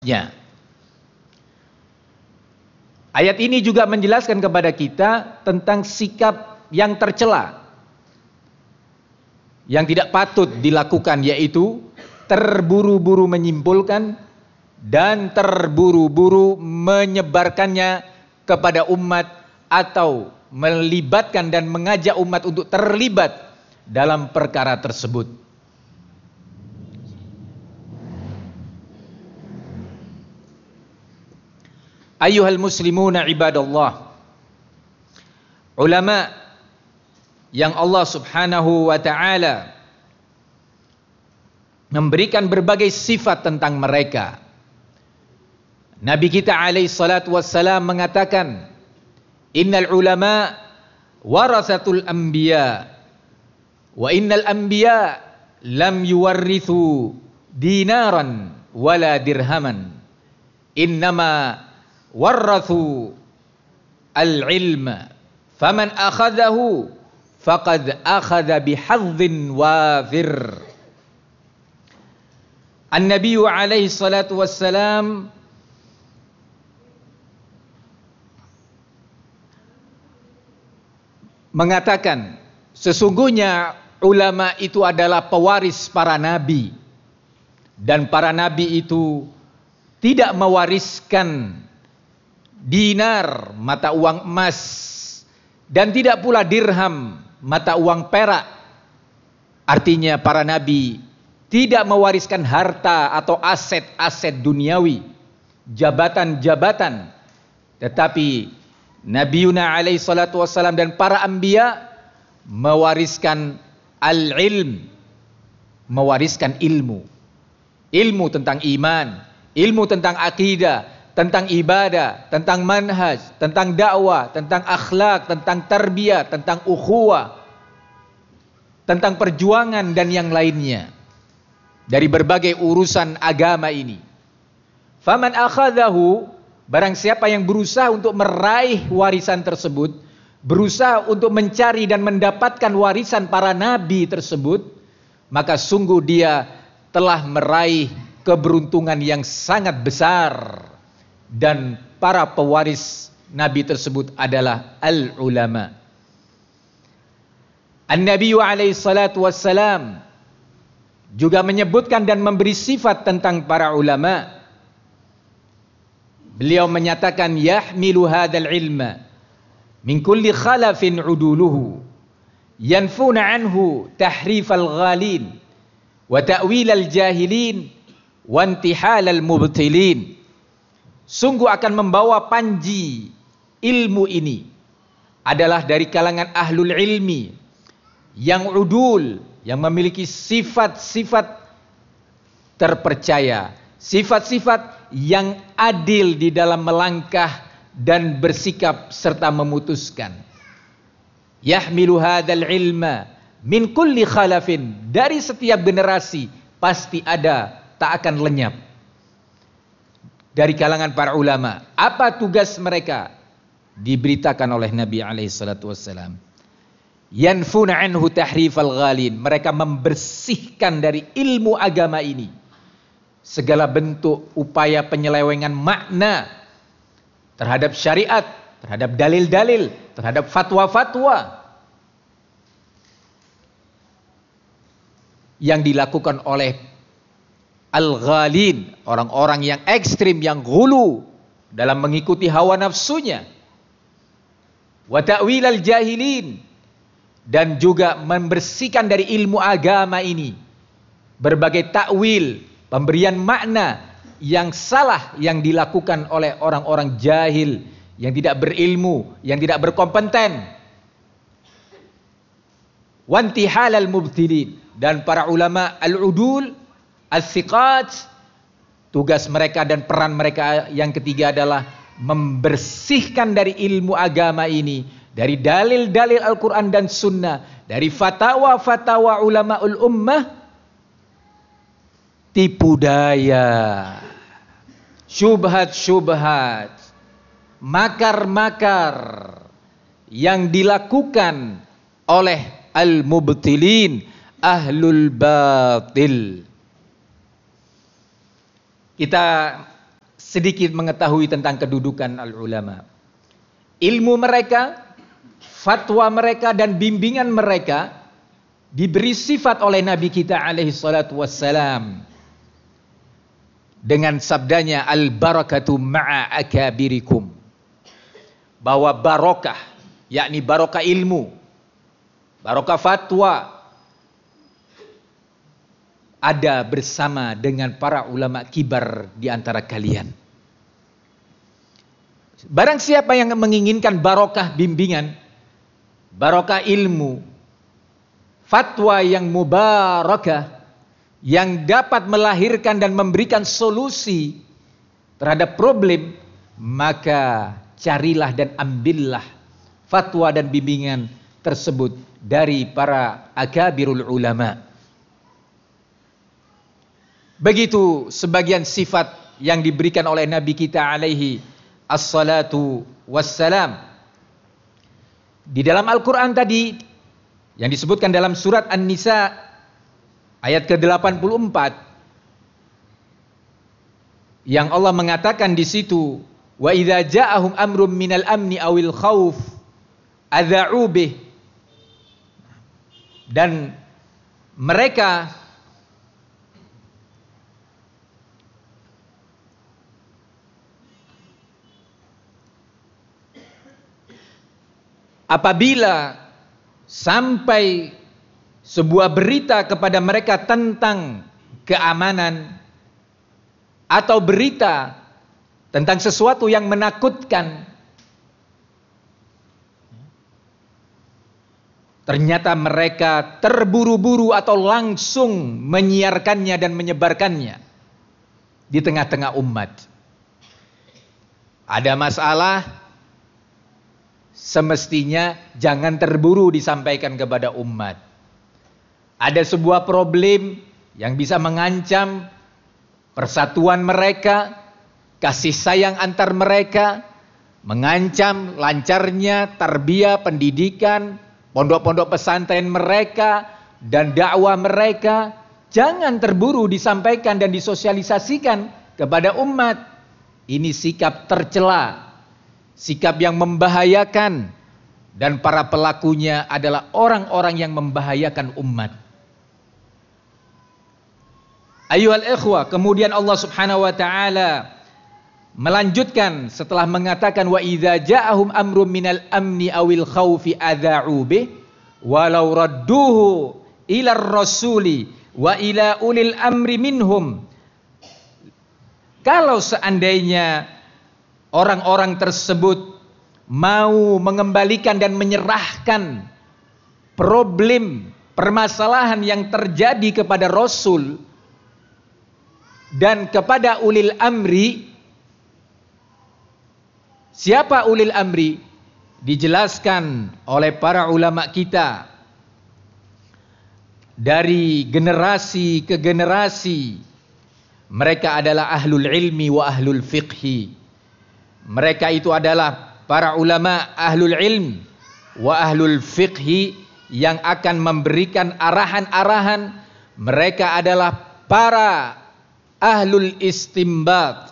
Ya. Ayat ini juga menjelaskan kepada kita tentang sikap yang tercela, yang tidak patut dilakukan, yaitu terburu-buru menyimpulkan dan terburu-buru menyebarkannya kepada umat atau melibatkan dan mengajak umat untuk terlibat dalam perkara tersebut. Ayyuhal muslimuna ibadallah, ulama yang Allah subhanahu wa ta'ala memberikan berbagai sifat tentang mereka. Nabi kita alaihi salatu wassalam mengatakan, innal ulama warasatul anbiya wa innal anbiya lam yuwarrithu dinaran wala dirhaman, innama warrathu al-ilma faman akhadahu faqad akhadha bihadhin wafir. An-Nabi alaihi salatu wassalam mengatakan, sesungguhnya ulama itu adalah pewaris para nabi, dan para nabi itu tidak mewariskan dinar, mata uang emas, dan tidak pula dirham, mata uang perak. Artinya para nabi tidak mewariskan harta atau aset-aset duniawi, jabatan-jabatan, tetapi Nabiuna alaihi salatu wassalam dan para anbiya mewariskan al-ilm, mewariskan ilmu. Ilmu tentang iman, ilmu tentang akidah, tentang ibadah, tentang manhaj, tentang dakwah, tentang akhlak, tentang tarbiyah, tentang ukhuwah, tentang perjuangan dan yang lainnya dari berbagai urusan agama ini. Faman akhadahu, barang siapa yang berusaha untuk meraih warisan tersebut, berusaha untuk mencari dan mendapatkan warisan para nabi tersebut, maka sungguh dia telah meraih keberuntungan yang sangat besar. Dan para pewaris nabi tersebut adalah al-ulama. An-Nabi alaihi salatu wassalam juga menyebutkan dan memberi sifat tentang para ulama. Beliau menyatakan, yahmilu hadzal ilma min kulli khalafin uduluhu yanfuna anhu tahrifal ghalin wa ta'wilal jahilin wa intihalal mubtilin. Sungguh akan membawa panji ilmu ini adalah dari kalangan ahlul ilmi yang udul, yang memiliki sifat-sifat terpercaya, sifat-sifat yang adil di dalam melangkah dan bersikap serta memutuskan. Yahmilu hadzal ilma min kulli khalafin, dari setiap generasi pasti ada, tak akan lenyap. Dari kalangan para ulama, apa tugas mereka? Diberitakan oleh Nabi alaihi salatu wassalam, yanfuna anhu tahrifal ghalin, mereka membersihkan dari ilmu agama ini segala bentuk upaya penyelewengan makna terhadap syariat, terhadap dalil-dalil, terhadap fatwa-fatwa yang dilakukan oleh al-ghalin, orang-orang yang ekstrim, yang ghulu dalam mengikuti hawa nafsunya. Wa ta'wilal jahilin, dan juga membersihkan dari ilmu agama ini berbagai takwil, pemberian makna yang salah yang dilakukan oleh orang-orang jahil, yang tidak berilmu, yang tidak berkompeten. Wa intihalal mubtilin, dan para ulama al-udul as-siqat, tugas mereka dan peran mereka yang ketiga adalah membersihkan dari ilmu agama ini, dari dalil-dalil Al-Quran dan Sunnah, dari fatwa-fatwa ulama'ul ummah, tipu daya, syubhat-syubhat, makar-makar yang dilakukan oleh al-mubtilin, ahlul batil. Kita sedikit mengetahui tentang kedudukan al-ulama. Ilmu mereka, fatwa mereka dan bimbingan mereka diberi sifat oleh Nabi kita alaihi salatu wassalam dengan sabdanya al-barakatu ma'a akabirikum, bahwa barokah, yakni barokah ilmu, barokah fatwa ada bersama dengan para ulama kibar di antara kalian. Barang siapa yang menginginkan barokah bimbingan, barokah ilmu, fatwa yang mubarakah, yang dapat melahirkan dan memberikan solusi terhadap problem, maka carilah dan ambillah fatwa dan bimbingan tersebut dari para akabirul ulama. Begitu sebagian sifat yang diberikan oleh Nabi kita alaihi assalatu wassalam. Di dalam Al-Quran tadi yang disebutkan dalam surat An-Nisa ayat ke-84, yang Allah mengatakan di situ, wa idza ja'ahum amrum minal amni awil khauf adza'u bih, dan mereka apabila sampai sebuah berita kepada mereka tentang keamanan atau berita tentang sesuatu yang menakutkan, ternyata mereka terburu-buru atau langsung menyiarkannya dan menyebarkannya di tengah-tengah umat. Ada masalah, semestinya jangan terburu disampaikan kepada umat. Ada sebuah problem yang bisa mengancam persatuan mereka, kasih sayang antar mereka, mengancam lancarnya tarbiyah, pendidikan, pondok-pondok pesantren mereka dan dakwah mereka. Jangan terburu disampaikan dan disosialisasikan kepada umat. Ini sikap tercela, sikap yang membahayakan, dan para pelakunya adalah orang-orang yang membahayakan umat. Ayyuhal ikhwah, kemudian Allah Subhanahu wa taala melanjutkan setelah mengatakan wa idza ja'ahum amrun minal amni awil khaufi adza'u bih walau radduhu ila rasuli wa ila ulil amri minhum. Kalau seandainya orang-orang tersebut mau mengembalikan dan menyerahkan problem, permasalahan yang terjadi kepada Rasul dan kepada ulil amri. Siapa ulil amri? Dijelaskan oleh para ulama kita dari generasi ke generasi. Mereka adalah ahlul ilmi wa ahlul fiqhi. Mereka itu adalah para ulama ahlul ilm wa ahlul fiqhi yang akan memberikan arahan-arahan. Mereka adalah para ahlul istimbat.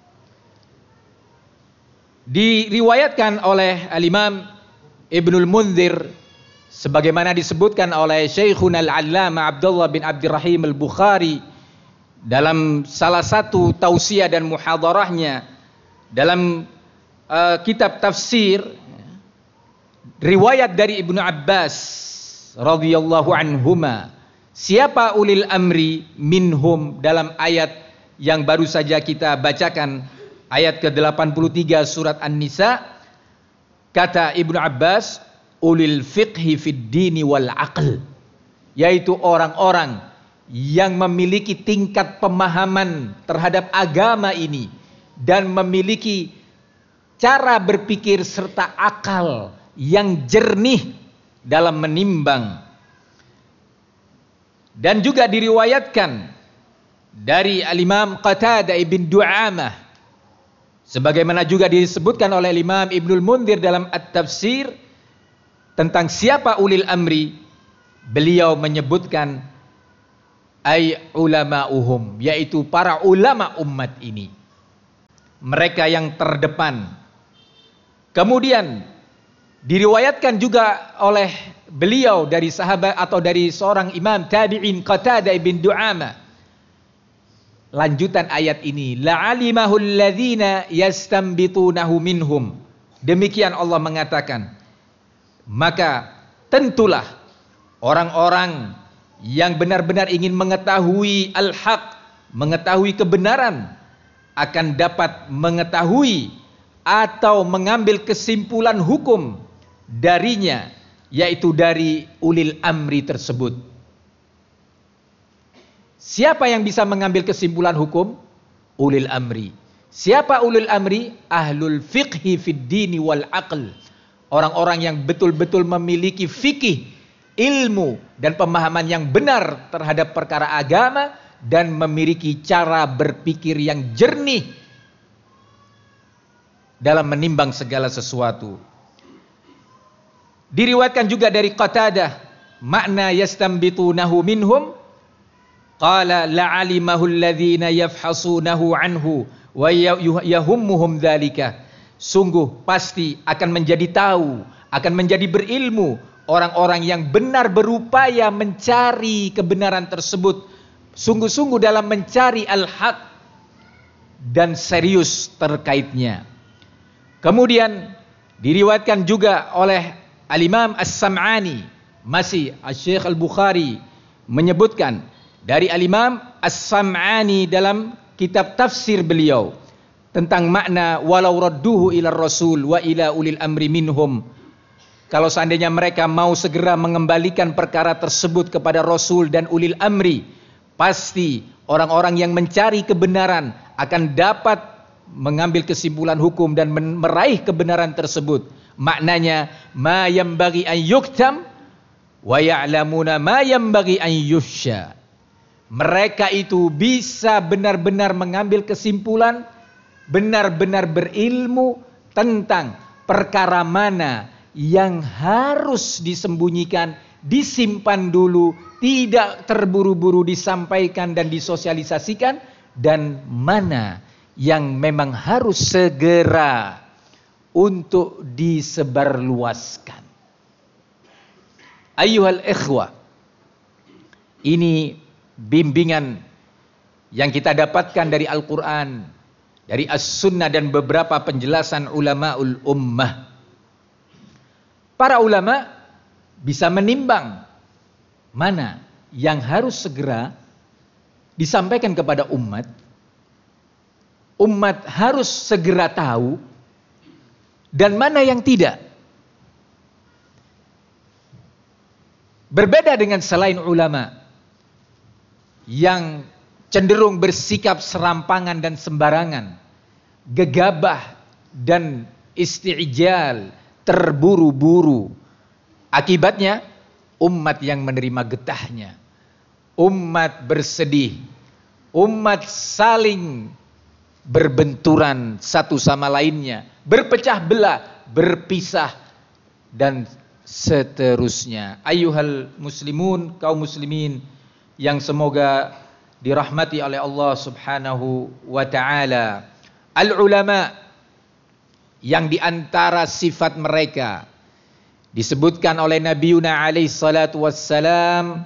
Diriwayatkan oleh al-Imam Ibnul Munzir sebagaimana disebutkan oleh Syekhuna al-Allama Abdullah bin Abdirrahim al-Bukhari dalam salah satu tausiah dan muhadarahnya dalam kitab tafsir, riwayat dari Ibnu Abbas radhiyallahu anhuma. Siapa ulil amri minhum dalam ayat yang baru saja kita bacakan, ayat ke-83 surat An-Nisa. Kata Ibnu Abbas, ulil fiqhi fid dini wal aql, yaitu orang-orang yang memiliki tingkat pemahaman terhadap agama ini dan memiliki cara berpikir serta akal yang jernih dalam menimbang. Dan juga diriwayatkan dari al-Imam Qatadah ibn Du'amah sebagaimana juga disebutkan oleh Imam Ibnul Munzir dalam At-Tafsir tentang siapa ulil amri. Beliau menyebutkan ay ulama'uhum, yaitu para ulama umat ini. mereka yang terdepan. Kemudian diriwayatkan juga oleh beliau dari sahabat atau dari seorang imam tabi'in Qatadah bin Du'amah. Lanjutan ayat ini, la'alimahul ladzina yastanbitunahu minhum. Demikian Allah mengatakan, maka tentulah orang-orang yang benar-benar ingin mengetahui al-haq, mengetahui kebenaran, akan dapat mengetahui atau mengambil kesimpulan hukum darinya, yaitu dari ulil amri tersebut. Siapa yang bisa mengambil kesimpulan hukum? Ulil amri. Siapa ulil amri? Ahlul fiqhi fid dini wal aql. Orang-orang yang betul-betul memiliki fikih, ilmu dan pemahaman yang benar terhadap perkara agama dan memiliki cara berpikir yang jernih dalam menimbang segala sesuatu. Diriwayatkan juga dari Qatadah, makna yastanbitunahu minhum, qala la'alimahu alladhina yafhasunahu anhu wa yahummuhum dzalika. Sungguh pasti akan menjadi tahu, akan menjadi berilmu orang-orang yang benar berupaya mencari kebenaran tersebut, sungguh-sungguh dalam mencari al-haq dan serius terkaitnya. Kemudian diriwayatkan juga oleh Al-Imam As-Sam'ani, masih Al-Syekh Al-Bukhari menyebutkan dari Al-Imam As-Sam'ani dalam kitab tafsir beliau tentang makna walau radduhu ila rasul wa ila ulil amri minhum. Kalau seandainya mereka mau segera mengembalikan perkara tersebut kepada Rasul dan ulil amri, pasti orang-orang yang mencari kebenaran akan dapat mengambil kesimpulan hukum dan meraih kebenaran tersebut. Maknanya ma yambaghi an yuktam wa ya'lamuna ma yambaghi an yuhsya. Mereka itu bisa benar-benar mengambil kesimpulan, benar-benar berilmu tentang perkara mana yang harus disembunyikan, disimpan dulu, tidak terburu-buru disampaikan dan disosialisasikan, dan mana yang memang harus segera untuk disebarluaskan. Ayyuhal ikhwah, ini bimbingan yang kita dapatkan dari Al-Quran, dari As-Sunnah dan beberapa penjelasan ulama'ul ummah. Para ulama bisa menimbang mana yang harus segera disampaikan kepada umat, umat harus segera tahu, dan mana yang tidak. Berbeda dengan selain ulama yang cenderung bersikap serampangan dan sembarangan, gegabah dan isti'jal, terburu-buru. Akibatnya umat yang menerima getahnya, umat bersedih, umat saling berbenturan satu sama lainnya, berpecah belah, berpisah, dan seterusnya. Ayyuhal muslimun, kaum muslimin yang semoga dirahmati oleh Allah Subhanahu wa ta'ala. Al-ulama yang diantara sifat mereka disebutkan oleh Nabiuna alaihi salatu wassalam,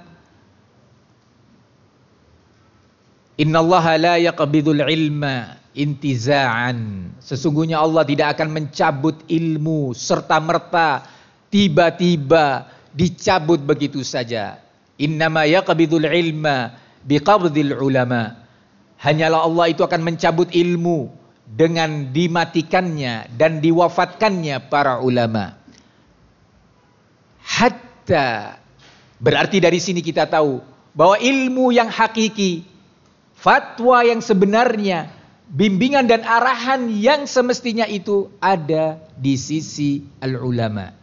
innallaha la yaqbidul ilma intiza'an. Sesungguhnya Allah tidak akan mencabut ilmu serta-merta, tiba-tiba dicabut begitu saja. Innama yaqbidul ilma biqabdil ulama. Hanyalah Allah itu akan mencabut ilmu dengan dimatikannya dan diwafatkannya para ulama. Hatta, berarti dari sini kita tahu bahwa ilmu yang hakiki, fatwa yang sebenarnya, bimbingan dan arahan yang semestinya itu ada di sisi al-ulama.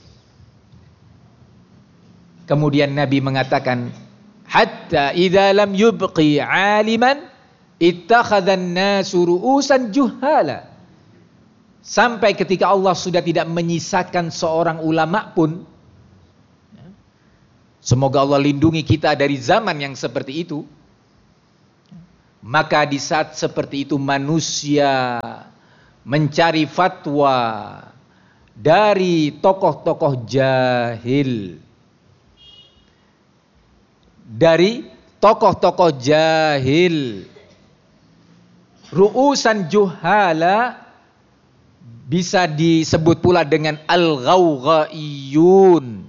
Kemudian Nabi mengatakan, hatta idza lam yubqi 'aliman ittakhadhan nasu ru'usan juhala. Sampai ketika Allah sudah tidak menyisakan seorang ulama pun. Semoga Allah lindungi kita dari zaman yang seperti itu. Maka di saat seperti itu manusia mencari fatwa dari tokoh-tokoh jahil. Dari tokoh-tokoh jahil. Ru'usan juhala bisa disebut pula dengan al-ghawghaiyun.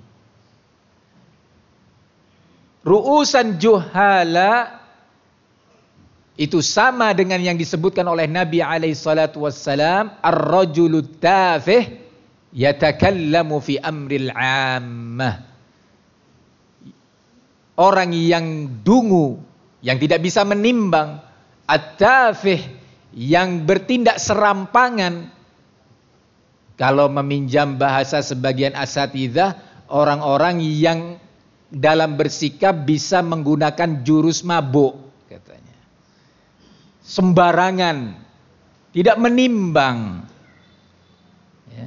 Ru'usan juhala itu sama dengan yang disebutkan oleh Nabi alaihi salatu wassalam, ar-rajulu tafih yatakallamu fi amril 'ammah. Orang yang dungu, yang tidak bisa menimbang, at-tafih, yang bertindak serampangan. Kalau meminjam bahasa sebagian asatidzah, orang-orang yang dalam bersikap bisa menggunakan jurus mabuk, katanya. Sembarangan, tidak menimbang. Ya.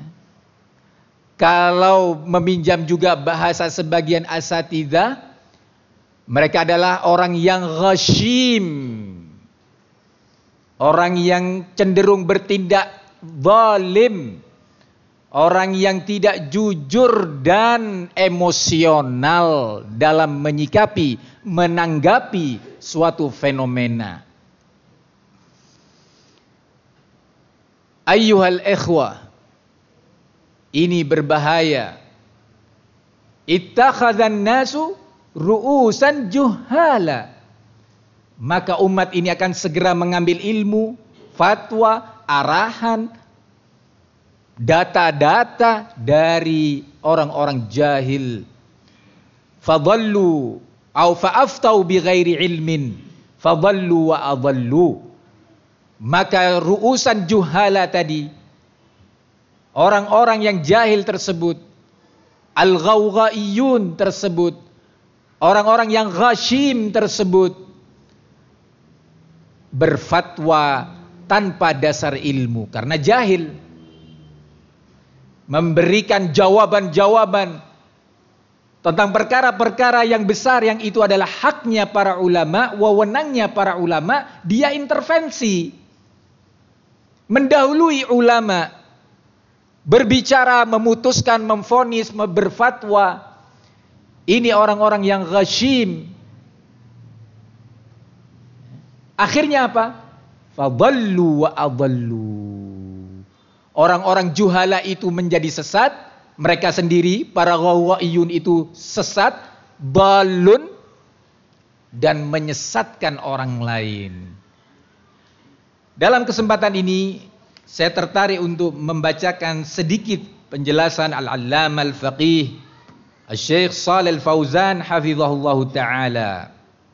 Kalau meminjam juga bahasa sebagian asatidzah, mereka adalah orang yang ghashim, orang yang cenderung bertindak zalim, orang yang tidak jujur dan emosional dalam menyikapi, menanggapi suatu fenomena. Ayyuhal ikhwah, ini berbahaya. Ittakhadhan nasu ru'usan juhala. Maka umat ini akan segera mengambil ilmu, fatwa, arahan, data-data dari orang-orang jahil. Fadallu au fa'aftau bighairi ilmin, fadallu wa adallu. Maka ru'usan juhala tadi, orang-orang yang jahil tersebut, al-ghawghaiyun tersebut, orang-orang yang ghashim tersebut, berfatwa tanpa dasar ilmu karena jahil, memberikan jawaban-jawaban tentang perkara-perkara yang besar yang itu adalah haknya para ulama, wewenangnya para ulama, dia intervensi, mendahului ulama, berbicara, memutuskan, memvonis, berfatwa. Ini orang-orang yang ghashim. Akhirnya apa? Fadallu wa adallu. Orang-orang juhala itu menjadi sesat, mereka sendiri para ghawghaiyun itu sesat, balun, dan menyesatkan orang lain. Dalam kesempatan ini saya tertarik untuk membacakan sedikit penjelasan Al-Allamah Al-Faqih Syekh Shalih Al-Fauzan hafizahullahu taala.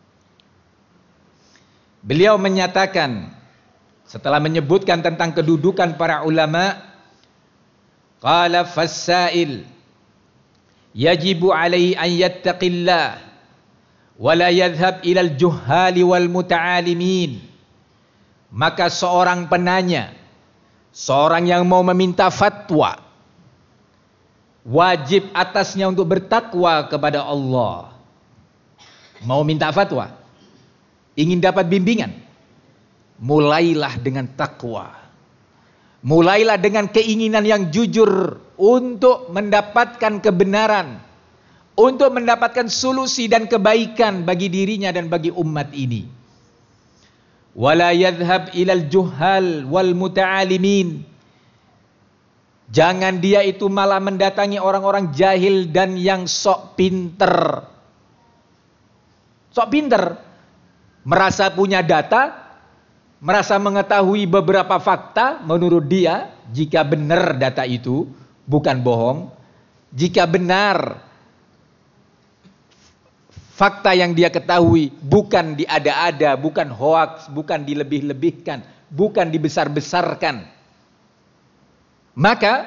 Beliau menyatakan setelah menyebutkan tentang kedudukan para ulama, qala fas-sa'il yajibu alaihi an yattaqillah wa la yadhhab ila al-juhali wal muta'alimin. Maka seorang penanya, seorang yang mau meminta fatwa, wajib atasnya untuk bertakwa kepada Allah. Mau minta fatwa, ingin dapat bimbingan, mulailah dengan takwa. Mulailah dengan keinginan yang jujur untuk mendapatkan kebenaran, untuk mendapatkan solusi dan kebaikan bagi dirinya dan bagi umat ini. Wala yadhhab ilal juhal wal muta'alimin. Jangan dia itu malah mendatangi orang-orang jahil dan yang sok pinter. Sok pinter, merasa punya data, merasa mengetahui beberapa fakta menurut dia, jika benar data itu bukan bohong, jika benar fakta yang dia ketahui bukan diada-ada, bukan hoaks, bukan dilebih-lebihkan, bukan dibesar-besarkan, maka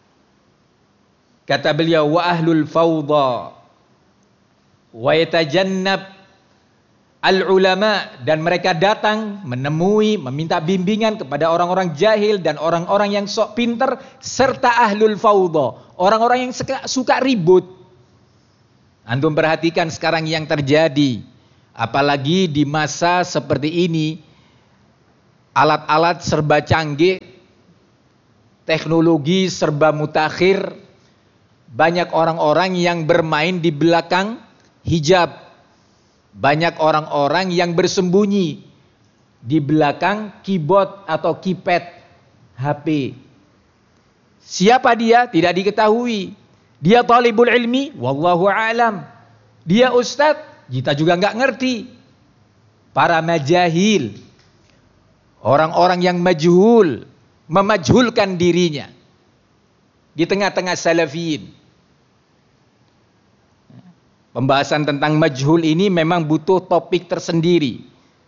kata beliau, wa ahlul fawda wa yatajannab al-ulama, dan mereka datang menemui, meminta bimbingan kepada orang-orang jahil dan orang-orang yang sok pinter, serta ahlul fawda, orang-orang yang suka ribut. Antum perhatikan sekarang yang terjadi, apalagi di masa seperti ini, Alat-alat serba canggih, teknologi serba mutakhir, banyak orang-orang yang bermain di belakang hijab, banyak orang-orang yang bersembunyi di belakang keyboard atau keypad HP. Siapa dia? Tidak diketahui. Dia talibul ilmi, wallahu a'lam. Dia ustadz, kita juga nggak ngerti. Para majahil, orang-orang yang majhul, memajhulkan dirinya di tengah-tengah salafiyin. Pembahasan tentang majhul ini memang butuh topik tersendiri.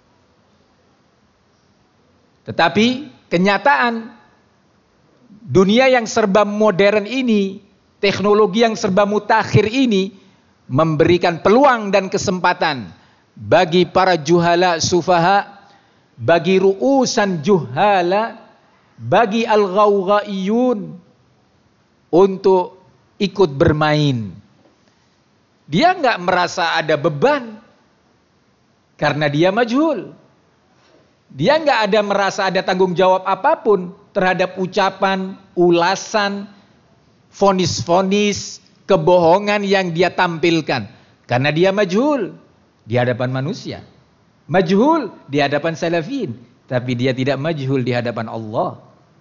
Tetapi kenyataan dunia yang serba modern ini, teknologi yang serba mutakhir ini memberikan peluang dan kesempatan bagi para juhala sufaha, bagi ru'usan juhala, bagi al-ghawghaiyun untuk ikut bermain. Dia enggak merasa ada beban karena dia majhul. Dia enggak ada merasa ada tanggung jawab apapun terhadap ucapan, ulasan, vonis-vonis, kebohongan yang dia tampilkan. Karena dia majhul di hadapan manusia. Majhul di hadapan salafin. Tapi dia tidak majhul di hadapan Allah.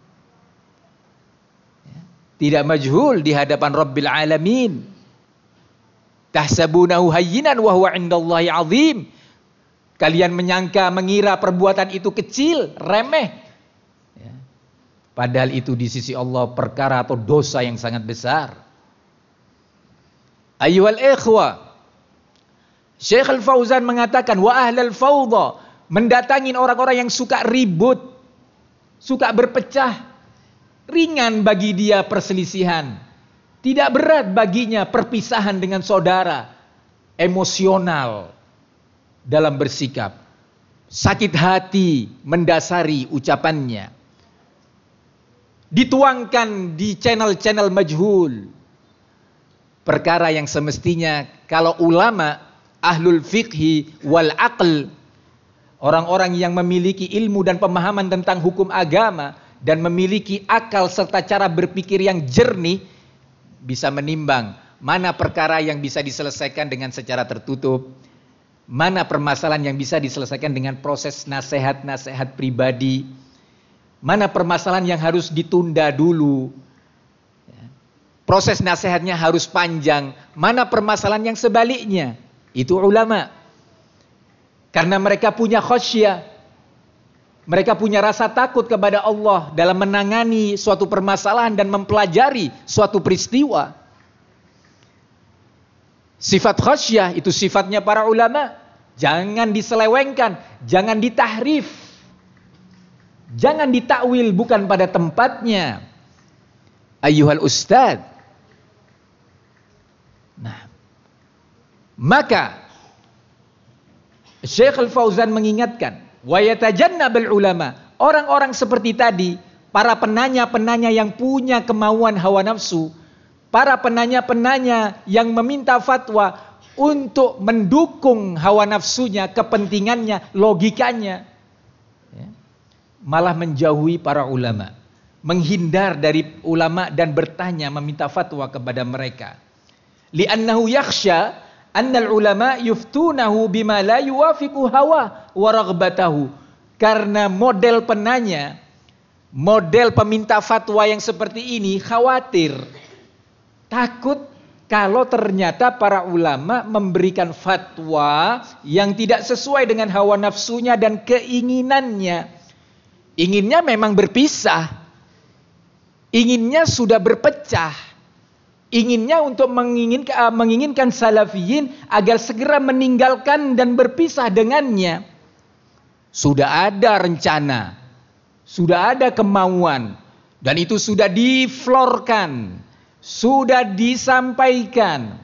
Tidak majhul di hadapan Rabbil Alamin. Tahsabunahu hayyinan wa huwa 'indallahi 'azim. Kalian menyangka, mengira perbuatan itu kecil, remeh. Ya. Padahal itu di sisi Allah perkara atau dosa yang sangat besar. Ayyuhal ikhwah, Syekh Al-Fauzan mengatakan, wa ahlal fawdha, mendatangin orang-orang yang suka ribut, suka berpecah. Ringan bagi dia perselisihan. Tidak berat baginya perpisahan dengan saudara. Emosional dalam bersikap. Sakit hati mendasari ucapannya. Dituangkan di channel-channel majhul. Perkara yang semestinya kalau ulama, ahlul fiqhi wal aql, orang-orang yang memiliki ilmu dan pemahaman tentang hukum agama dan memiliki akal serta cara berpikir yang jernih, bisa menimbang mana perkara yang bisa diselesaikan dengan secara tertutup, mana permasalahan yang bisa diselesaikan dengan proses nasihat-nasihat pribadi, mana permasalahan yang harus ditunda dulu, proses nasihatnya harus panjang, mana permasalahan yang sebaliknya. Itu ulama. Karena mereka punya khasyah, mereka punya rasa takut kepada Allah dalam menangani suatu permasalahan dan mempelajari suatu peristiwa. Sifat khasyah itu sifatnya para ulama. Jangan diselewengkan, jangan ditahrif, jangan ditakwil bukan pada tempatnya. Ayyuhal ustad. Nah, maka Syekh Al-Fauzan mengingatkan, wa yatajannabul ulama, orang-orang seperti tadi, para penanya-penanya yang punya kemauan hawa nafsu, para penanya-penanya yang meminta fatwa untuk mendukung hawa nafsunya, kepentingannya, logikanya, malah menjauhi para ulama, menghindar dari ulama dan bertanya, meminta fatwa kepada mereka. Li'annahu yakhsha annal ulama yuftunahu bima la yuwafiqu hawa wa raghbatahu. Karena model penanya, model peminta fatwa yang seperti ini khawatir, takut kalau ternyata para ulama memberikan fatwa yang tidak sesuai dengan hawa nafsunya dan keinginannya. Inginnya memang berpisah, inginnya sudah berpecah, inginnya untuk menginginkan salafiyin agar segera meninggalkan dan berpisah dengannya. Sudah ada rencana, sudah ada kemauan, dan itu sudah diflorkan, sudah disampaikan,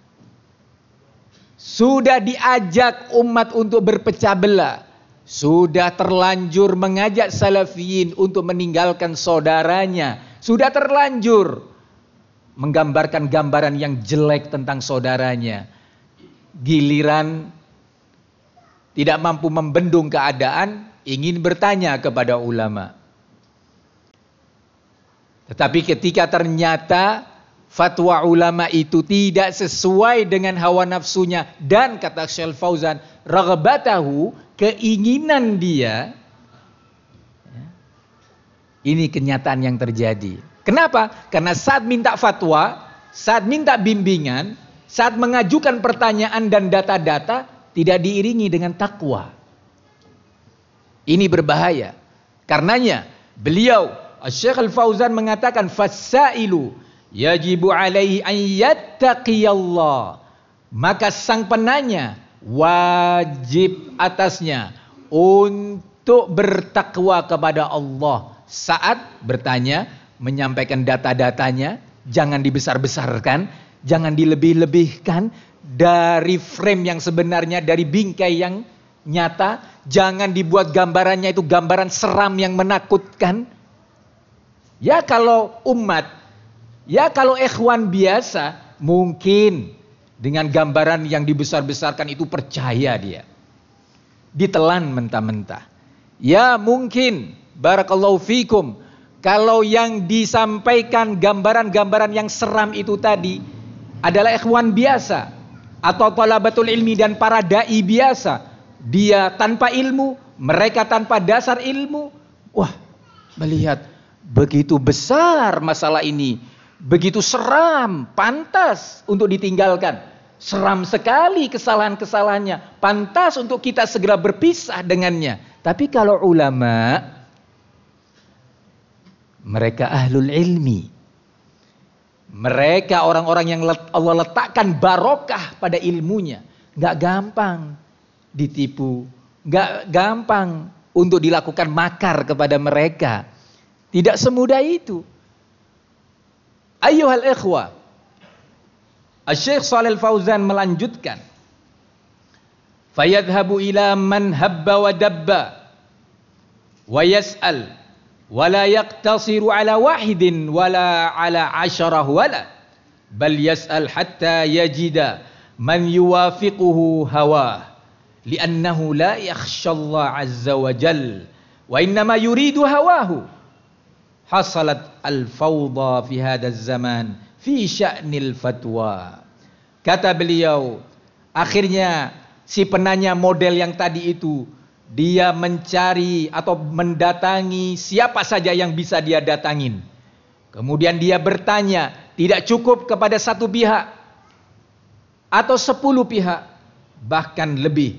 sudah diajak umat untuk berpecah belah, sudah terlanjur mengajak salafiyin untuk meninggalkan saudaranya, sudah terlanjur menggambarkan gambaran yang jelek tentang saudaranya. Giliran tidak mampu membendung keadaan, ingin bertanya kepada ulama. Tetapi ketika ternyata fatwa ulama itu tidak sesuai dengan hawa nafsunya, dan kata Syekh Fauzan, raghbatahu, keinginan dia, ini kenyataan yang terjadi. Kenapa? Karena saat minta fatwa, saat minta bimbingan, saat mengajukan pertanyaan dan data-data, tidak diiringi dengan takwa. Ini berbahaya. Karenanya beliau Syekh Al-Fauzan mengatakan, fasailu yajibu alaihi an yattaqiyallah. Maka sang penanya wajib atasnya untuk bertakwa kepada Allah saat bertanya, menyampaikan data-datanya. Jangan dibesar-besarkan, jangan dilebih-lebihkan dari frame yang sebenarnya, dari bingkai yang nyata. Jangan dibuat gambarannya itu gambaran seram yang menakutkan. Ya kalau umat, ya kalau ikhwan biasa, mungkin dengan gambaran yang dibesar-besarkan itu percaya dia. Ditelan mentah-mentah. Ya mungkin, barakallahu fikum, kalau yang disampaikan gambaran-gambaran yang seram itu tadi adalah ikhwan biasa atau talabatul ilmi dan para dai biasa. Dia tanpa ilmu, mereka tanpa dasar ilmu. Wah, melihat begitu besar masalah ini, begitu seram, pantas untuk ditinggalkan. Seram sekali kesalahan-kesalahannya, pantas untuk kita segera berpisah dengannya. Tapi kalau ulama, mereka ahlul ilmi, mereka orang-orang yang Allah letakkan barokah pada ilmunya, nggak gampang ditipu, nggak gampang untuk dilakukan makar kepada mereka. Tidak semudah itu. Ayyuhal ikhwah, Syekh Shalih Fauzan melanjutkan, fayadhhabu ila man habba wa dabba wa yas'al wa la yaqtasiru ala wahidin wala ala asharah wala bal yas'al hatta yajida man yuwafiquhu hawah li'annahu la yakhshallah azza wa jal wa innama yuridu hawahu. Hasalat al-fawda fi hadzal zaman fi sya'nil fatwa. Kata beliau, akhirnya si penanya model yang tadi itu, dia mencari atau mendatangi siapa saja yang bisa dia datangin. Kemudian dia bertanya, tidak cukup kepada satu pihak atau 10 pihak, bahkan lebih,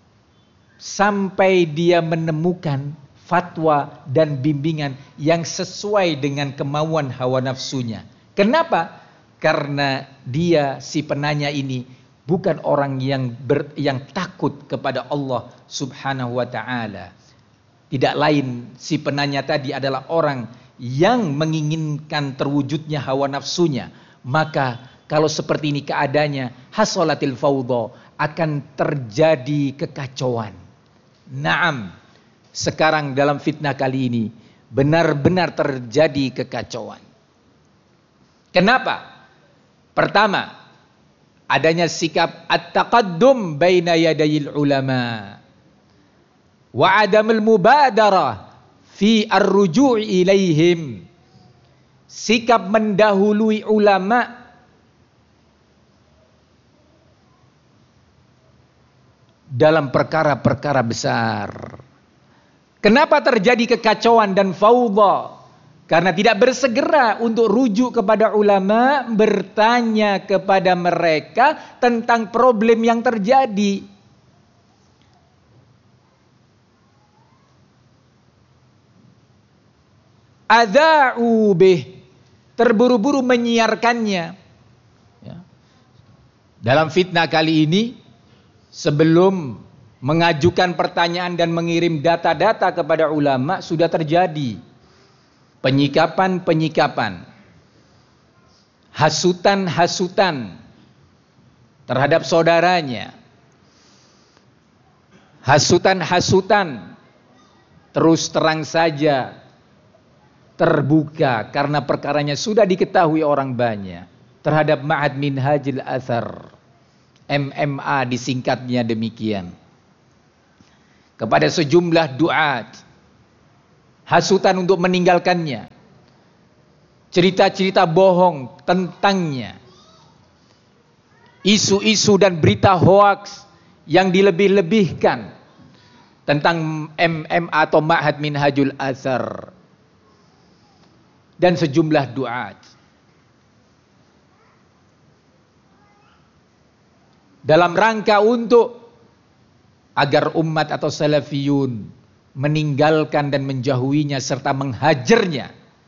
sampai dia menemukan fatwa dan bimbingan yang sesuai dengan kemauan hawa nafsunya. Kenapa? Karena dia, si penanya ini, bukan orang yang takut kepada Allah Subhanahu wa ta'ala. Tidak lain, si penanya tadi adalah orang yang menginginkan terwujudnya hawa nafsunya. Maka kalau seperti ini keadaannya, hasolatil fawdha, akan terjadi kekacauan. Naam. Sekarang dalam fitnah kali ini benar-benar terjadi kekacauan. Kenapa? Pertama, adanya sikap at-taqaddum baina yadayil ulama wa adamul mubadarah fi ar-ruju' ilaihim. Sikap mendahului ulama dalam perkara-perkara besar. Kenapa terjadi kekacauan dan fawdha? Karena tidak bersegera untuk rujuk kepada ulama, bertanya kepada mereka tentang problem yang terjadi. Adza'u bih, terburu-buru menyiarkannya. Ya. Dalam fitnah kali ini, sebelum mengajukan pertanyaan dan mengirim data-data kepada ulama, sudah terjadi penyikapan-penyikapan, hasutan-hasutan terhadap saudaranya, hasutan-hasutan terus terang saja terbuka karena perkaranya sudah diketahui orang banyak terhadap Ma'had Minhajil Athar, MMA disingkatnya demikian. kepada sejumlah duat, hasutan untuk meninggalkannya, cerita-cerita bohong tentangnya, isu-isu dan berita hoaks yang dilebih-lebihkan tentang MMA atau Ma'had Minhajul Athar, dan sejumlah duat. Dalam rangka untuk agar umat atau salafiyun meninggalkan dan menjauhinya serta menghajarnya.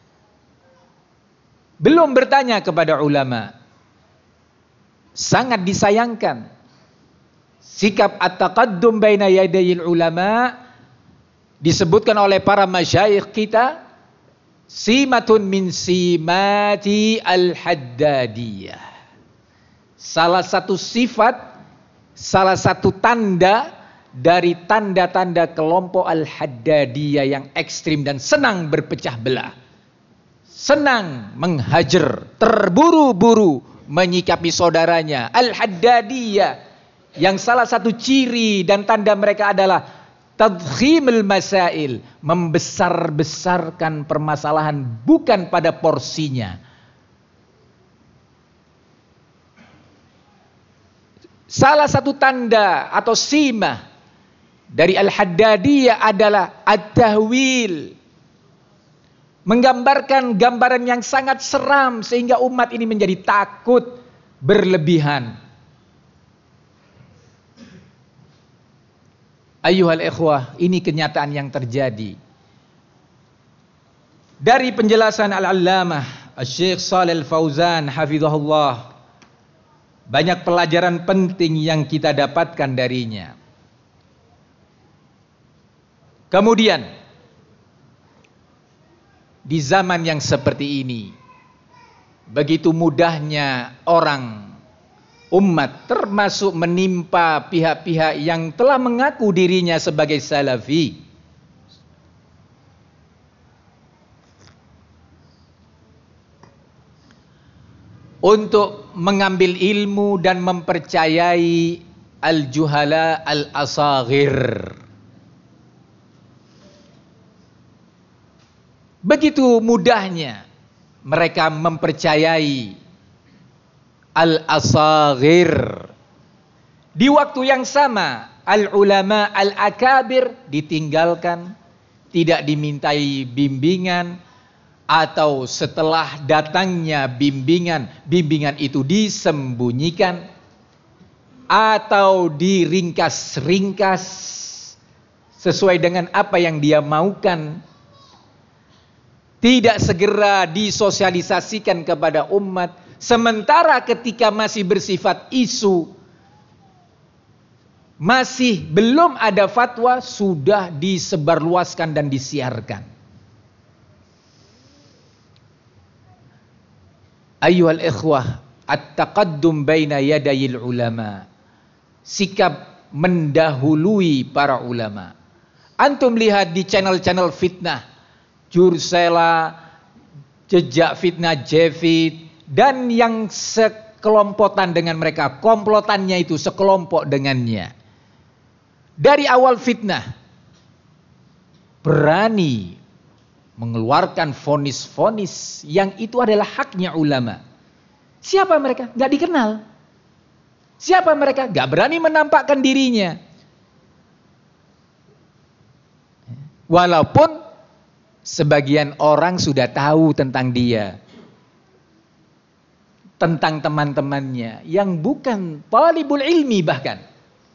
Belum bertanya kepada ulama. Sangat disayangkan sikap at-taqaddum baina yadayil ulama disebutkan oleh para masyayikh kita, simatun min simati al-Haddadiyah. Salah satu sifat, salah satu tanda dari tanda-tanda kelompok Al-Haddadiyah yang ekstrim dan senang berpecah belah, senang menghajar, terburu-buru menyikapi saudaranya. Al-Haddadiyah yang salah satu ciri dan tanda mereka adalah tadkhimul masail, membesar-besarkan permasalahan bukan pada porsinya. Salah satu tanda atau simah dari Al-Haddadiyah adalah at-tahwil, menggambarkan gambaran yang sangat seram sehingga umat ini menjadi takut berlebihan. Ayyuhal ikhwah, ini kenyataan yang terjadi. Dari penjelasan Al-Allamah Asy-Syaikh Shalih Al-Fauzan hafizahullah, banyak pelajaran penting yang kita dapatkan darinya. Kemudian di zaman yang seperti ini, begitu mudahnya orang, umat, termasuk menimpa pihak-pihak yang telah mengaku dirinya sebagai salafi, untuk mengambil ilmu dan mempercayai al-juhala al-asaghir. Begitu mudahnya mereka mempercayai al-asaghir. Di waktu yang sama, al-ulama al-akabir ditinggalkan, tidak dimintai bimbingan, atau setelah datangnya bimbingan itu disembunyikan atau diringkas-ringkas sesuai dengan apa yang dia maukan, tidak segera disosialisasikan kepada umat. Sementara ketika masih bersifat isu, masih belum ada fatwa, sudah disebarluaskan dan disiarkan. Ayyuhal ikhwah, at-taqaddum baina yadayil ulama, sikap mendahului para ulama. Antum lihat di channel-channel fitnah, Jursela, Jejak Fitnah, Jefit, dan yang sekelompotan dengan mereka, komplotannya itu sekelompok dengannya. Dari awal fitnah, berani mengeluarkan vonis-vonis yang itu adalah haknya ulama. Siapa mereka? Gak dikenal. Siapa mereka? Gak berani menampakkan dirinya. Walaupun sebagian orang sudah tahu tentang dia, tentang teman-temannya yang bukan talibul ilmi bahkan.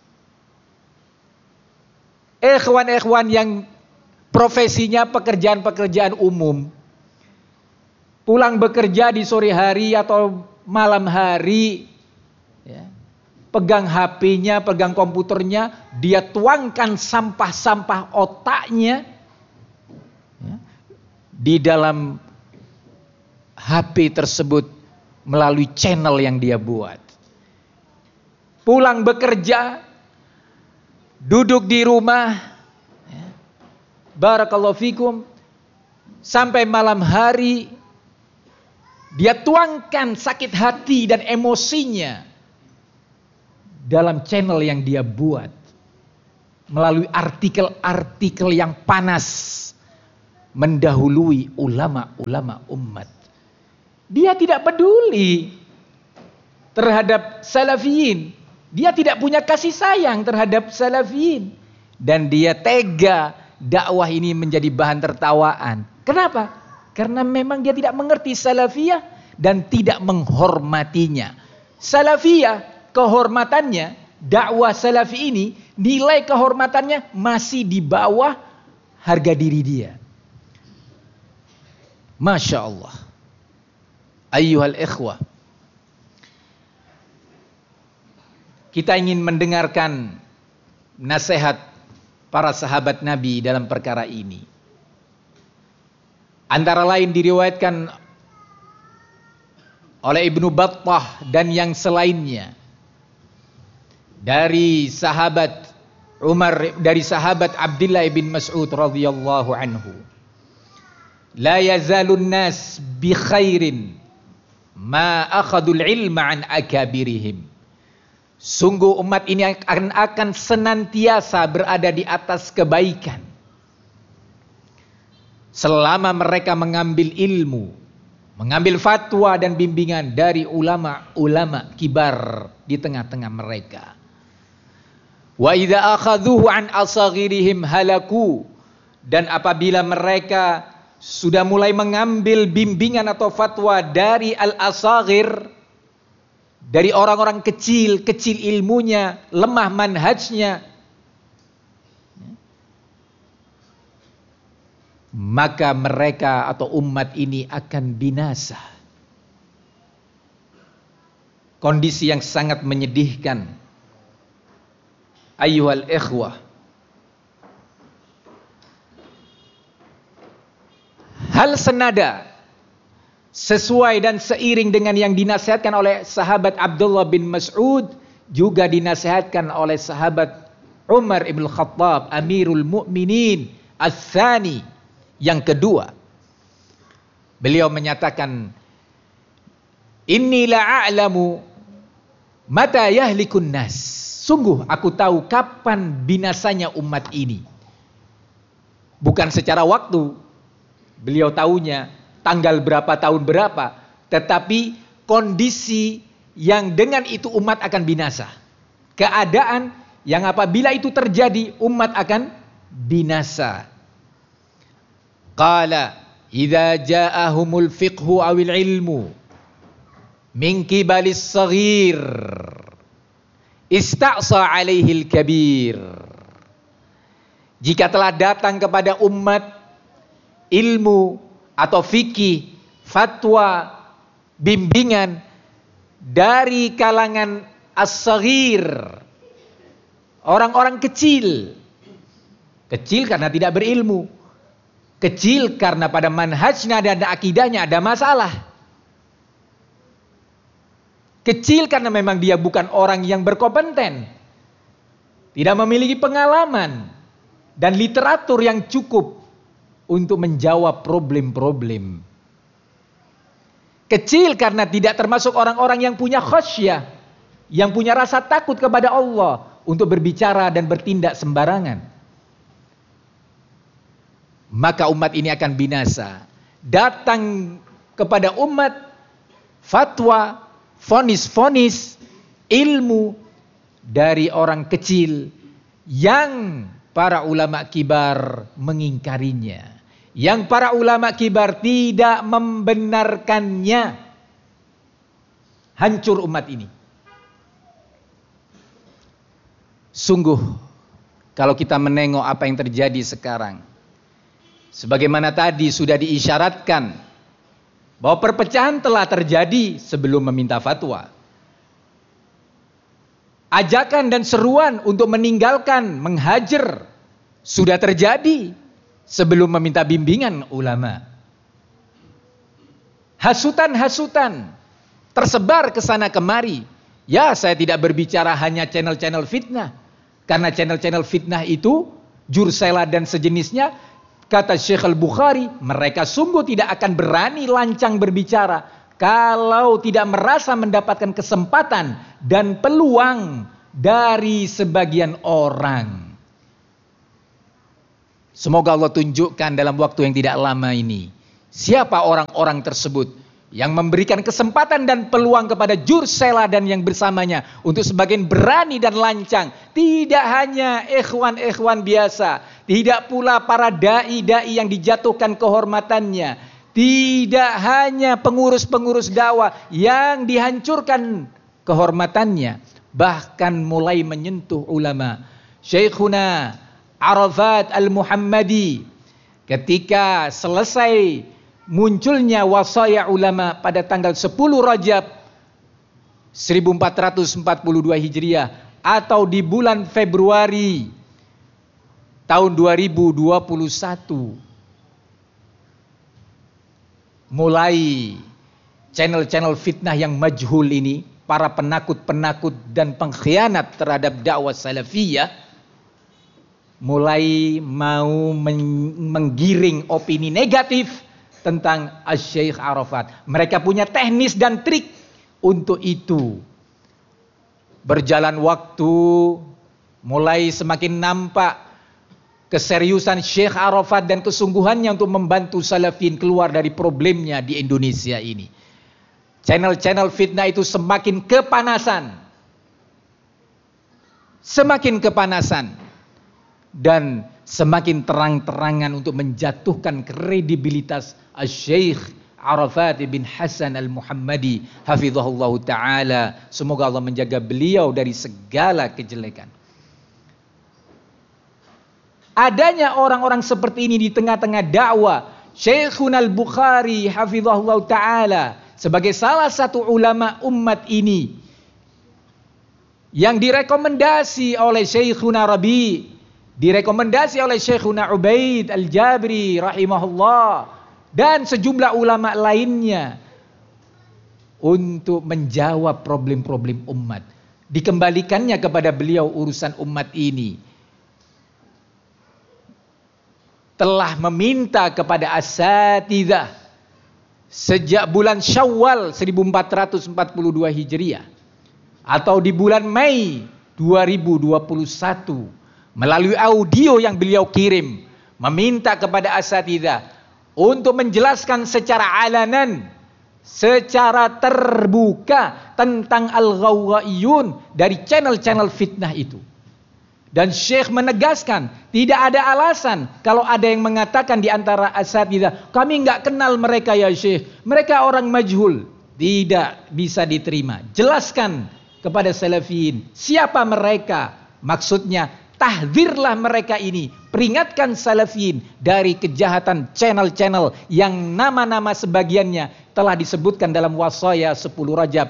Ikhwan-ikhwan yang profesinya pekerjaan-pekerjaan umum, pulang bekerja di sore hari atau malam hari, ya, pegang HP-nya, pegang komputernya, dia tuangkan sampah-sampah otaknya, ya, di dalam HP tersebut melalui channel yang dia buat. Pulang bekerja, duduk di rumah, barakallahu fikum, sampai malam hari dia tuangkan sakit hati dan emosinya dalam channel yang dia buat. melalui artikel-artikel yang panas mendahului ulama-ulama umat. Dia tidak peduli terhadap salafiyin. Dia tidak punya kasih sayang terhadap salafiyin. Dan dia tega dakwah ini menjadi bahan tertawaan. Kenapa? Karena memang dia tidak mengerti salafiyah dan tidak menghormatinya. Salafiyah, kehormatannya, dakwah salafi ini, nilai kehormatannya masih di bawah harga diri dia. Masya Allah. Ayyuhal ikhwah. Kita ingin mendengarkan nasihat para sahabat Nabi dalam perkara ini. Antara lain diriwayatkan oleh Ibnu Battah dan yang selainnya dari sahabat Umar, dari sahabat Abdullah bin Mas'ud radhiyallahu anhu. La yazalun nas bi khairin ma akhadul ilma an akabirihim. Sungguh umat ini akan senantiasa berada di atas kebaikan selama mereka mengambil ilmu, mengambil fatwa dan bimbingan dari ulama-ulama kibar di tengah-tengah mereka. Wa idza akhadhuhu an asaghirihim halaku, dan apabila mereka sudah mulai mengambil bimbingan atau fatwa dari al-asaghir, dari orang-orang kecil ilmunya, lemah manhajnya, maka mereka atau umat ini akan binasa. Kondisi yang sangat menyedihkan. Ayyuhal ikhwah. Hal senada, sesuai dan seiring dengan yang dinasihatkan oleh sahabat Abdullah bin Mas'ud, juga dinasihatkan oleh sahabat Umar ibn Khattab, Amirul Mu'minin Ats-Tsani, yang kedua. Beliau menyatakan, Inni la'a'lamu mata yahlikun nas. Sungguh aku tahu kapan binasanya umat ini. Bukan secara waktu, beliau tahunya tanggal berapa, tahun berapa, tetapi kondisi yang dengan itu umat akan binasa. Keadaan yang apabila itu terjadi, umat akan binasa. Qala idza ja'ahumul fiqhu awil ilmu min qibalis saghir ista'sa alaihil kabir. Jika telah datang kepada umat ilmu atau fikih, fatwa, bimbingan dari kalangan as-saghir, orang-orang kecil. Kecil karena tidak berilmu, kecil karena pada manhajnya dan akidahnya ada masalah, kecil karena memang dia bukan orang yang berkompeten, tidak memiliki pengalaman dan literatur yang cukup untuk menjawab problem-problem. Kecil karena tidak termasuk orang-orang yang punya khasyah, yang punya rasa takut kepada Allah untuk berbicara dan bertindak sembarangan. Maka umat ini akan binasa. Datang kepada umat fatwa, vonis-vonis, ilmu dari orang kecil yang para ulama kibar mengingkarinya, yang para ulama kibar tidak membenarkannya. Hancur umat ini. Sungguh kalau kita menengok apa yang terjadi sekarang, sebagaimana tadi sudah diisyaratkan bahwa perpecahan telah terjadi sebelum meminta fatwa. Ajakan dan seruan untuk meninggalkan, menghajar sudah terjadi sebelum meminta bimbingan ulama. Hasutan-hasutan tersebar ke sana kemari. Ya, saya tidak berbicara hanya channel-channel fitnah, karena channel-channel fitnah itu, Jursela dan sejenisnya, kata Syekh Al-Bukhari, mereka sungguh tidak akan berani lancang berbicara kalau tidak merasa mendapatkan kesempatan dan peluang dari sebagian orang. Semoga Allah tunjukkan dalam waktu yang tidak lama ini siapa orang-orang tersebut yang memberikan kesempatan dan peluang kepada Jursela dan yang bersamanya untuk sebagian berani dan lancang. Tidak hanya ikhwan-ikhwan biasa, tidak pula para dai-dai yang dijatuhkan kehormatannya, tidak hanya pengurus-pengurus dakwah yang dihancurkan kehormatannya, bahkan mulai menyentuh ulama. Syekhuna Arafat Al-Muhammadi ketika selesai munculnya wasaya ulama pada tanggal 10 Rajab 1442 Hijriah atau di bulan Februari tahun 2021, mulai channel-channel fitnah yang majhul ini, para penakut-penakut dan pengkhianat terhadap dakwah salafiyah, mulai mau menggiring opini negatif tentang Asy-Syaikh Arafat. Mereka punya teknis dan trik untuk itu. Berjalan waktu, mulai semakin nampak keseriusan Syekh Arafat dan kesungguhannya untuk membantu salafin keluar dari problemnya di Indonesia ini. Channel-channel fitnah itu semakin kepanasan. Semakin kepanasan. Dan semakin terang-terangan untuk menjatuhkan kredibilitas Asy-Syaikh Arafat bin Hasan Al-Muhammadi hafizahullah ta'ala. Semoga Allah menjaga beliau dari segala kejelekan. Adanya orang-orang seperti ini di tengah-tengah dakwah, Syekhun Al-Bukhari hafizahullah ta'ala sebagai salah satu ulama umat ini yang direkomendasi oleh Syekhuna Rabi', direkomendasi oleh Syekhuna Ubaid Al-Jabri rahimahullah dan sejumlah ulama lainnya untuk menjawab problem-problem umat. Dikembalikannya kepada beliau urusan umat ini. Telah meminta kepada asatidzah sejak bulan Syawal 1442 Hijriah atau di bulan Mei 2021 melalui audio yang beliau kirim, meminta kepada asatidzah untuk menjelaskan secara alanan, secara terbuka tentang al-ghawwaiyun dari channel-channel fitnah itu. Dan Syekh menegaskan, tidak ada alasan kalau ada yang mengatakan di antara asatidzah, kami enggak kenal mereka ya Syekh, mereka orang majhul. Tidak bisa diterima. Jelaskan kepada salafiyin siapa mereka. Maksudnya, tahdzirlah mereka ini, peringatkan salafiyin dari kejahatan channel-channel yang nama-nama sebagiannya telah disebutkan dalam wasaya 10 Rajab.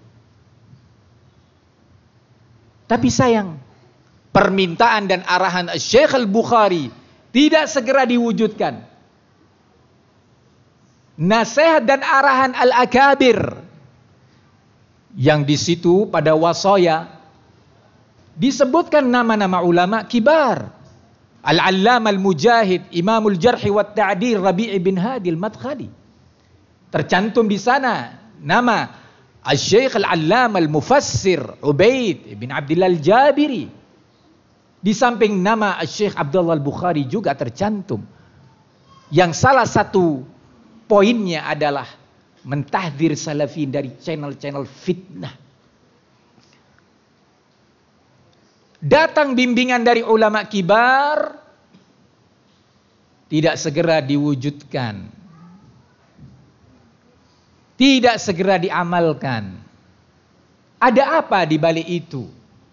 Tapi sayang, permintaan dan arahan Syekh Al-Bukhari tidak segera diwujudkan. Nasihat dan arahan Al-Akabir yang di situ pada wasaya disebutkan nama-nama ulama kibar. Al-Allamah Al-Mujahid, Imamul Jarh wa Ta'dil Rabi' bin Hadi Al-Madkhali. Tercantum di sana nama Asy-Syaikh Al-Allamah Al-Mufassir Ubaid bin Abdillah Al-Jabiri. Di samping nama Asy-Syaikh Abdullah Al-Bukhari juga tercantum. Yang salah satu poinnya adalah mentahdzir salafin dari channel-channel fitnah. Datang bimbingan dari ulama kibar, tidak segera diwujudkan, tidak segera diamalkan. Ada apa di balik itu?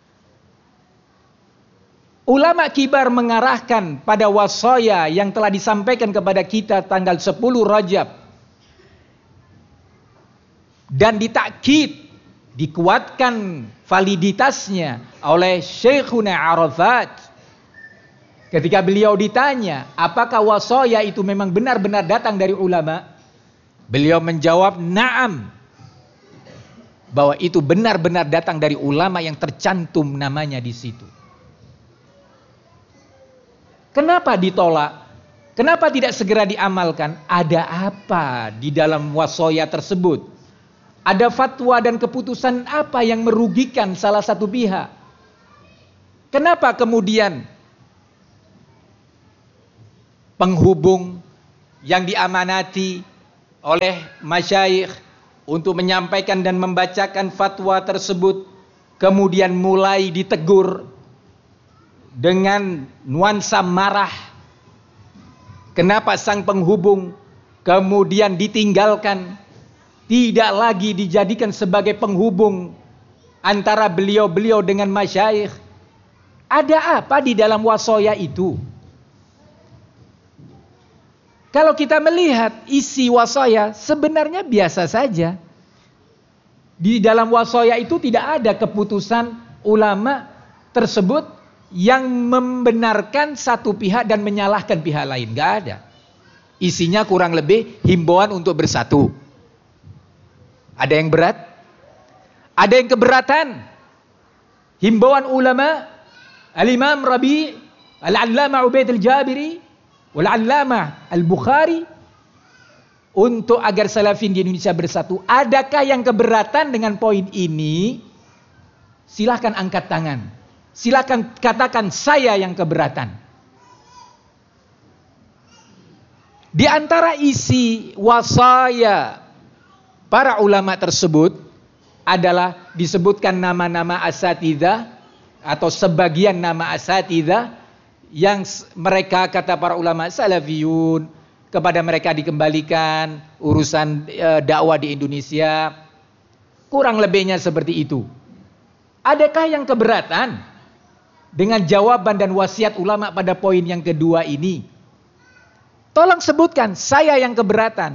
Ulama kibar mengarahkan pada wasaya yang telah disampaikan kepada kita tanggal 10 Rajab dan ditakkid, dikuatkan validitasnya oleh Syekhuna Arafat. Ketika beliau ditanya, apakah wasaya itu memang benar-benar datang dari ulama? Beliau menjawab, na'am. Bahwa itu benar-benar datang dari ulama yang tercantum namanya di situ. Kenapa ditolak? Kenapa tidak segera diamalkan? Ada apa di dalam wasaya tersebut? Ada fatwa dan keputusan apa yang merugikan salah satu pihak? Kenapa kemudian penghubung yang diamanati oleh masyayikh untuk menyampaikan dan membacakan fatwa tersebut kemudian mulai ditegur dengan nuansa marah. Kenapa sang penghubung kemudian ditinggalkan, tidak lagi dijadikan sebagai penghubung antara beliau-beliau dengan masyayikh? Ada apa di dalam wasaya itu? Kalau kita melihat isi wasaya sebenarnya biasa saja. Di dalam wasaya itu tidak ada keputusan ulama tersebut yang membenarkan satu pihak dan menyalahkan pihak lain. Gak ada. Isinya kurang lebih himbauan untuk bersatu. Ada yang berat? Ada yang keberatan? Himbauan ulama Al-Imam Rabi' Al-Allama Ubaid Al-Jabiri Wal-Allama Al-Bukhari untuk agar salafin di Indonesia bersatu. Adakah yang keberatan dengan poin ini? Silahkan angkat tangan. Silahkan katakan saya yang keberatan. Di antara isi wasaya para ulama tersebut adalah disebutkan nama-nama asatidzah atau sebagian nama asatidzah yang mereka, kata para ulama salafiyun, kepada mereka dikembalikan urusan dakwah di Indonesia. Kurang lebihnya seperti itu. Adakah yang keberatan dengan jawaban dan wasiat ulama pada poin yang kedua ini? Tolong sebutkan, saya yang keberatan.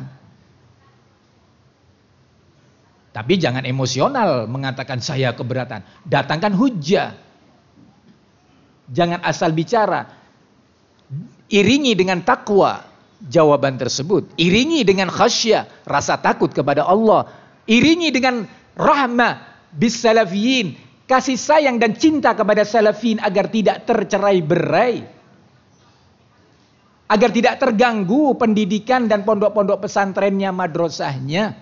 Tapi jangan emosional mengatakan saya keberatan. Datangkan hujjah. Jangan asal bicara. Iringi dengan takwa jawaban tersebut. Iringi dengan khasyah, rasa takut kepada Allah. Iringi dengan rahmah bis salafiyin, kasih sayang dan cinta kepada salafin agar tidak tercerai-berai. Agar tidak terganggu pendidikan dan pondok-pondok pesantrennya, madrasahnya.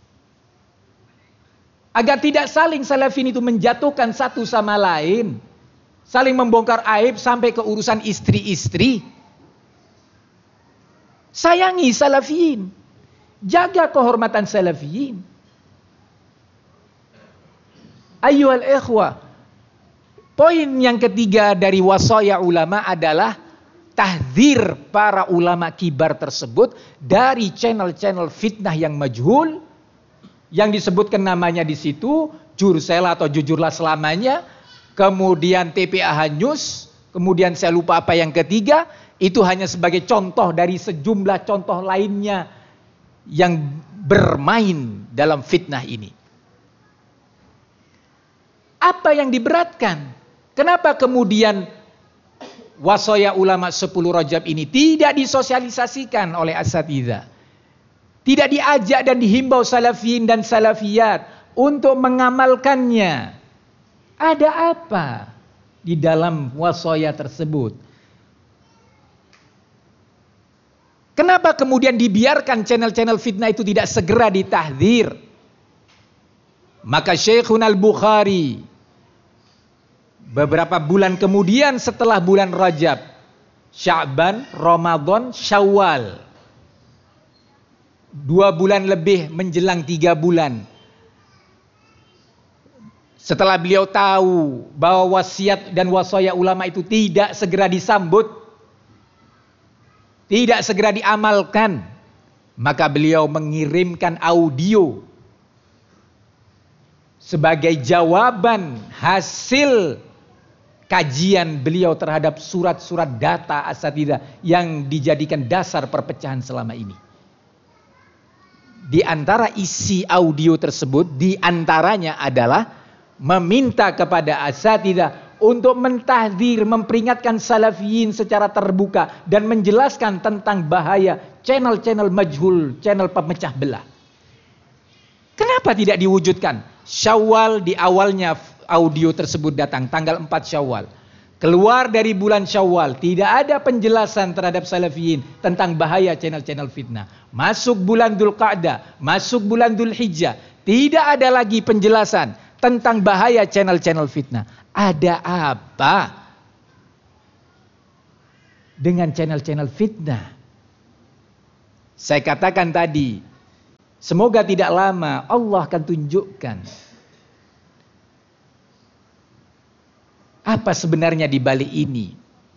Agar tidak saling salafin itu menjatuhkan satu sama lain. Saling membongkar aib sampai ke urusan istri-istri. Sayangi salafiyin. Jaga kehormatan salafiyin. Ayyuhal ikhwah. Poin yang ketiga dari wasaya ulama adalah tahdzir para ulama kibar tersebut dari channel-channel fitnah yang majhul. Yang disebutkan namanya di situ, Jursela atau Jujurlah Selamanya. Kemudian TPA News, kemudian saya lupa apa yang ketiga, itu hanya sebagai contoh dari sejumlah contoh lainnya yang bermain dalam fitnah ini. Apa yang diberatkan? Kenapa kemudian wasaya ulama 10 Rajab ini tidak disosialisasikan oleh asatidzah? Tidak diajak dan dihimbau salafin dan salafiyat untuk mengamalkannya. Ada apa di dalam wasaya tersebut? Kenapa kemudian dibiarkan channel-channel fitnah itu tidak segera ditahdzir? Maka Syekhun Al-Bukhari beberapa bulan kemudian setelah bulan Rajab, Sya'ban, Ramadan, Syawal, 2 bulan lebih menjelang 3 bulan. Setelah beliau tahu bahwa wasiat dan wasaya ulama itu tidak segera disambut, tidak segera diamalkan, maka beliau mengirimkan audio sebagai jawaban hasil kajian beliau terhadap surat-surat data asatidzah yang dijadikan dasar perpecahan selama ini. Di antara isi audio tersebut, di antaranya adalah meminta kepada asatidzah untuk mentahdzir, memperingatkan salafiyin secara terbuka dan menjelaskan tentang bahaya channel-channel majhul, channel pemecah belah. Kenapa tidak diwujudkan? Syawal di awalnya audio tersebut datang, tanggal 4 Syawal. Keluar dari bulan Syawal, tidak ada penjelasan terhadap salafiyin tentang bahaya channel-channel fitnah. Masuk bulan Dzulqa'dah, masuk bulan Dzulhijjah, tidak ada lagi penjelasan tentang bahaya channel-channel fitnah. Ada apa? dengan channel-channel fitnah. Saya katakan tadi, semoga tidak lama Allah akan tunjukkan apa sebenarnya di balik ini.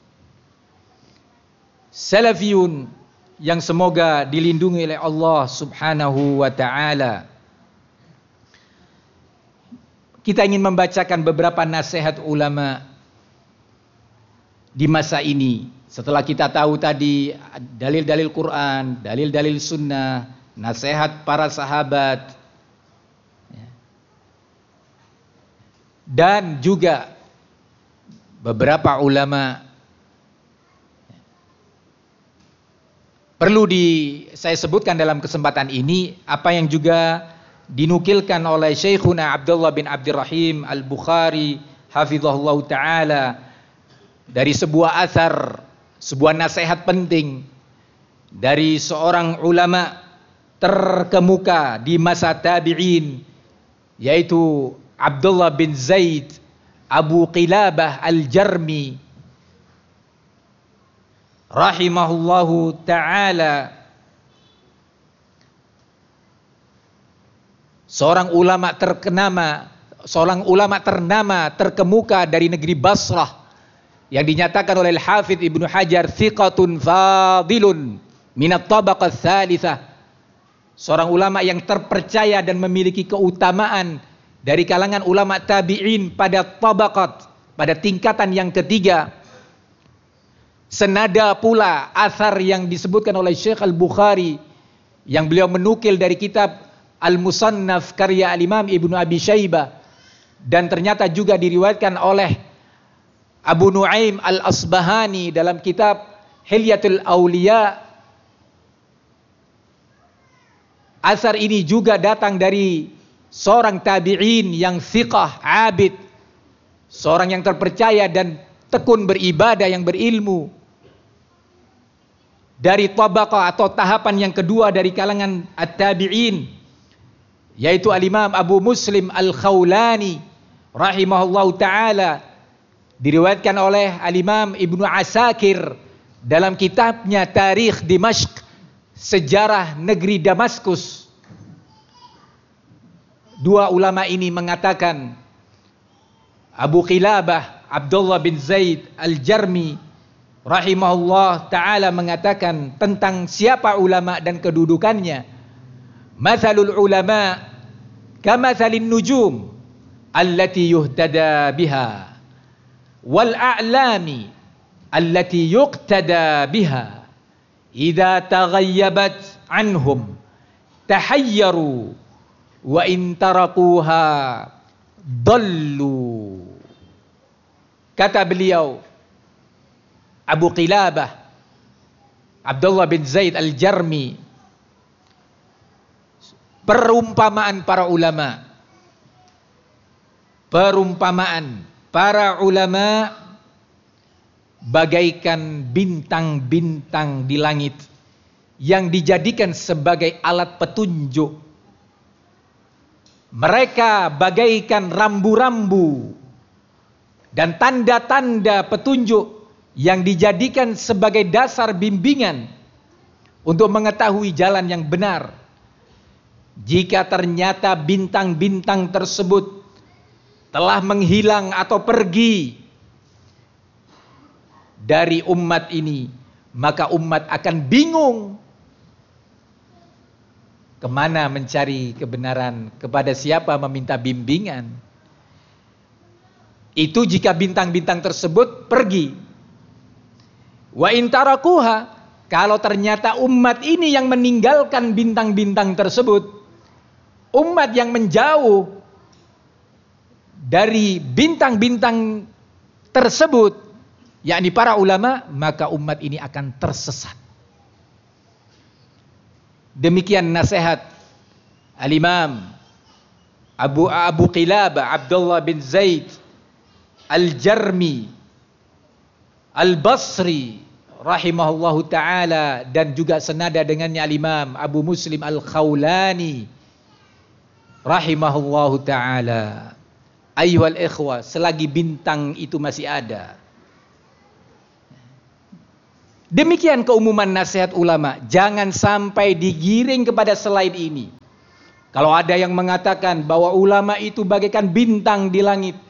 Salafiyun yang semoga dilindungi oleh Allah Subhanahu wa taala. Kita ingin membacakan beberapa nasihat ulama di masa ini. Setelah kita tahu tadi dalil-dalil Quran, dalil-dalil sunnah, nasihat para sahabat, dan juga beberapa ulama, perlu saya sebutkan dalam kesempatan ini apa yang juga dinukilkan oleh Syekhuna Abdullah bin Abdurrahim Al-Bukhari hafizahullah ta'ala dari sebuah athar, sebuah nasihat penting dari seorang ulama terkemuka di masa tabi'in, yaitu Abdullah bin Zaid Abu Qilabah Al-Jarmi rahimahullahu ta'ala. Seorang ulama ternama terkemuka dari negeri Basrah, yang dinyatakan oleh Al-Hafidz Ibnu Hajar thiqatun fadilun minat tabaqah tsalitsah. Seorang ulama yang terpercaya dan memiliki keutamaan dari kalangan ulama tabi'in pada tabaqat, pada tingkatan yang ketiga. Senada pula athar yang disebutkan oleh Syekh Al-Bukhari yang beliau menukil dari kitab Al-Musannaf karya Al-Imam Ibnu Abi Syaibah, dan ternyata juga diriwayatkan oleh Abu Nuaim Al-Asbahani dalam kitab Hilyatul Awliya. Asar ini juga datang dari seorang tabi'in yang thiqah, abid, seorang yang terpercaya dan tekun beribadah, yang berilmu, dari tabaqah atau tahapan yang kedua dari kalangan at-tabi'in, yaitu Al-Imam Abu Muslim Al-Khawlani rahimahullahu ta'ala. Diriwayatkan oleh Al-Imam Ibnu Asakir dalam kitabnya Tarikh Dimashq, sejarah negeri Damaskus. Dua ulama ini mengatakan, Abu Qilabah Abdullah bin Zaid Al-Jarmi rahimahullah ta'ala mengatakan tentang siapa ulama dan kedudukannya. Mathalul ulama kamathalin nujum allati yuhtada biha wal a'lami allati yuqtada biha idza taghayyabat anhum tahayyaru wa in tarakuha dallu. Kata beliau Abu Qilabah Abdullah bin Zaid Al-Jarmi, perumpamaan para ulama, bagaikan bintang-bintang di langit yang dijadikan sebagai alat petunjuk. Mereka bagaikan rambu-rambu dan tanda-tanda petunjuk yang dijadikan sebagai dasar bimbingan untuk mengetahui jalan yang benar. Jika ternyata bintang-bintang tersebut telah menghilang atau pergi dari umat ini, maka umat akan bingung kemana mencari kebenaran, kepada siapa meminta bimbingan. Itu jika bintang-bintang tersebut pergi. Wa in tarakuha, kalau ternyata umat ini yang meninggalkan bintang-bintang tersebut, umat yang menjauh dari bintang-bintang tersebut, yakni para ulama, maka umat ini akan tersesat. Demikian nasihat Al-Imam Abu Qilabah Abdullah bin Zaid Al-Jarmi Al-Basri rahimahullahu ta'ala, dan juga senada dengannya Al-Imam Abu Muslim Al-Khawlani rahimahullahu ta'ala. Ayyuhal ikhwah, selagi bintang itu masih ada, Demikian keumuman nasihat ulama, jangan sampai digiring kepada selain ini. Kalau ada yang mengatakan bahwa ulama itu bagaikan bintang di langit,